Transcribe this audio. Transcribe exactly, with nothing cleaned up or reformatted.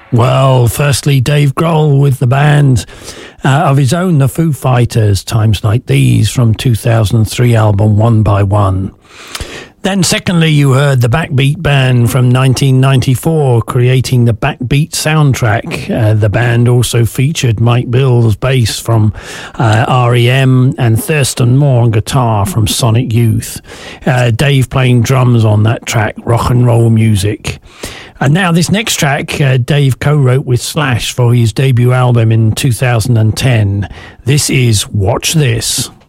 Well, firstly, Dave Grohl with the band uh, of his own, the Foo Fighters, Times Like These, from two thousand three album One by One. Then secondly, you heard the Backbeat Band from nineteen ninety-four creating the Backbeat soundtrack. Uh, the band also featured Mike Bills bass from uh, R E M and Thurston Moore on guitar from Sonic Youth. Uh, Dave playing drums on that track, rock and roll music. And now this next track, uh, Dave co-wrote with Slash for his debut album in two thousand ten. This is Watch This.